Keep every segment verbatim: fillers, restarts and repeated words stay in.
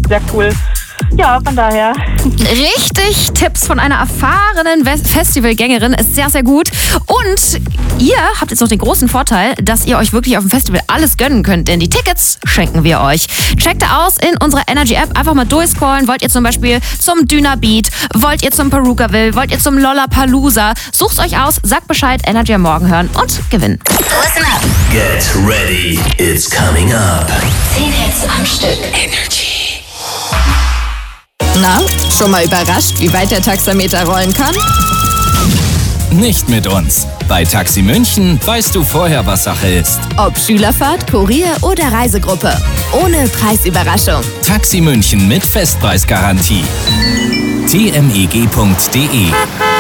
sehr cool. Ja, von daher. Richtig, Tipps von einer erfahrenen Festivalgängerin ist sehr, sehr gut. Und ihr habt jetzt noch den großen Vorteil, dass ihr euch wirklich auf dem Festival alles gönnen könnt, denn die Tickets schenken wir euch. Checkt aus in unserer Energy-App, einfach mal durchscrollen. Wollt ihr zum Beispiel zum Dünnerbeat, wollt ihr zum Perukaville, wollt ihr zum Lollapalooza? Sucht's euch aus, sagt Bescheid, Energy am Morgen hören und gewinnen. Listen up. Get ready, it's coming up. Zehn Hits am Stück. Energy. Na, schon mal überrascht, wie weit der Taxameter rollen kann? Nicht mit uns. Bei Taxi München weißt du vorher, was Sache ist. Ob Schülerfahrt, Kurier oder Reisegruppe. Ohne Preisüberraschung. Taxi München mit Festpreisgarantie. t m e g punkt d e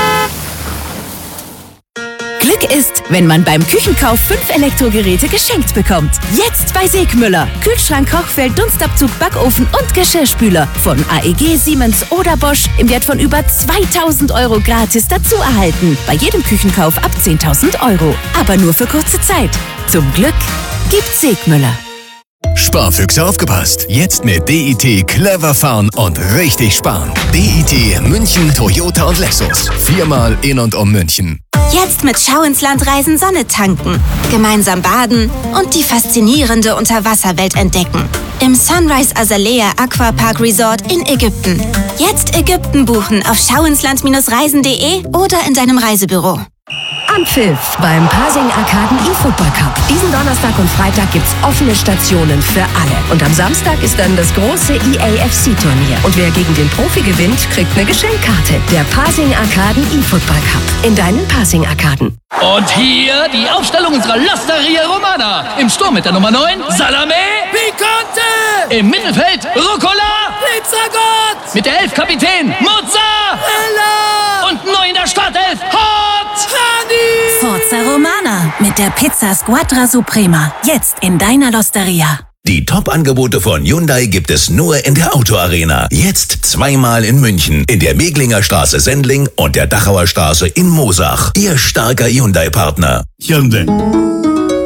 Glück ist, wenn man beim Küchenkauf fünf Elektrogeräte geschenkt bekommt. Jetzt bei Segmüller. Kühlschrank, Kochfeld, Dunstabzug, Backofen und Geschirrspüler. Von A E G, Siemens oder Bosch im Wert von über zweitausend Euro gratis dazu erhalten. Bei jedem Küchenkauf ab zehntausend Euro. Aber nur für kurze Zeit. Zum Glück gibt's Segmüller. Sparfüchse aufgepasst. Jetzt mit D I T clever fahren und richtig sparen. D I T München, Toyota und Lexus. Viermal in und um München. Jetzt mit Schau ins Land reisen, Sonne tanken, gemeinsam baden und die faszinierende Unterwasserwelt entdecken. Im Sunrise Azalea Aquapark Resort in Ägypten. Jetzt Ägypten buchen auf schauinsland reisen punkt de oder in deinem Reisebüro. Anpfiff beim Pasing Arkaden E-Football Cup. Diesen Donnerstag und Freitag gibt's offene Stationen für alle. Und am Samstag ist dann das große E A F C-Turnier. Und wer gegen den Profi gewinnt, kriegt eine Geschenkkarte. Der Pasing Arkaden E-Football Cup. In deinen Pasing Arkaden. Und hier die Aufstellung unserer L'Osteria Romana. Im Sturm mit der Nummer neun, Salame Picante. Im Mittelfeld, Rucola Pizzagott. Mit der elf Kapitän, Mozzarella. Und neu in der Startelf, Hot Honey. Forza Romana mit der Pizza Squadra Suprema. Jetzt in deiner L'Osteria. Die Top-Angebote von Hyundai gibt es nur in der Autoarena. Jetzt zweimal in München, in der Meglinger Straße Sendling und der Dachauer Straße in Moosach. Ihr starker Hyundai-Partner. Hyundai.